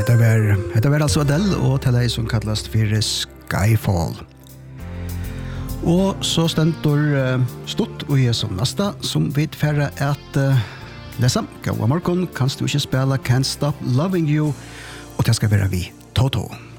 Det var altså Adele og til deg som kallast for Skyfall. Og så stendur stått og som nasta som vi færre at lesa. Gåa morgon, kanst du ikke spela Can't Stop Loving You, og det skal være vi Toto.